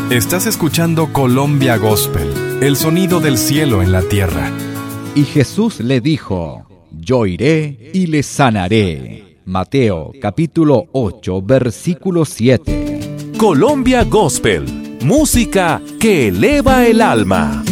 Estás escuchando Colombia Gospel, el sonido del cielo en la tierra. Y Jesús le dijo: Yo iré y le sanaré. Mateo capítulo 8, versículo 7. Colombia Gospel, música que eleva el alma.